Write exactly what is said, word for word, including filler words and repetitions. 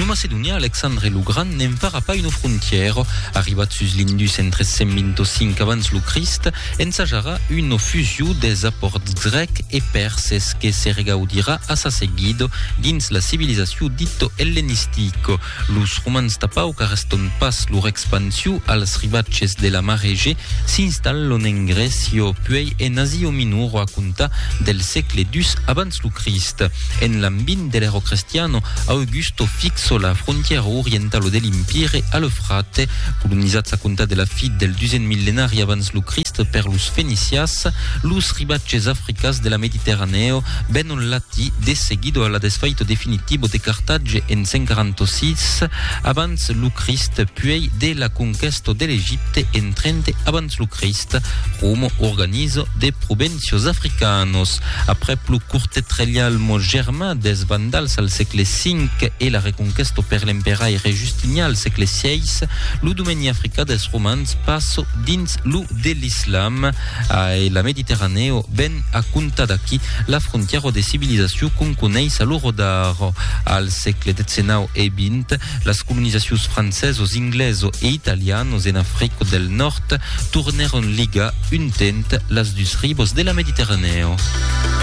Macedonia, Alexandre le Grand n'empara pas une frontière. Arrivat sus l'Indus en tres cents vingt-cinc abans le Christ, ensajara une fusion des apports grecs et perses que se regaudira a sa seguido dins la civilisation dito hellenistique. Los romans tapau que reston pas leur expansion als rivaches de la Mar Egée s'installan en Grecio, puis en Asia Minor a contar del segle dus abans le Christ. En l'ambit de l'ero cristiano, Augusto fixo la frontiera orientale de l'Empire a l'Eufrate, colonisats a contar de la fi del duzen millenari abans le Christ per los fenicias, los rivaches africas de la Mediterraneo venon lati de seguido a la desfaito definitivo de Carthage en cent quarante-six abans le Christ, puis de la conquesta de l'Egypte en trenta abans le Christ. Rome organizo de provincios africanos. Après plus courte trellalmo germain des Vandals al segle cinc et la reconquesta per l'emperaire Justinian al segle seix, le domini africain des romans passo dins lo de l'islam et la Mediterranée ben a contar d'aquí la frontiera de civilisation qu'on coneix a l'Eurodar. Al segle dezenau e vint, las colonizacions francesos, inglesos e italianos en Afrique del Nord tornaron liga un tent las dus ribos de la Mediterranée.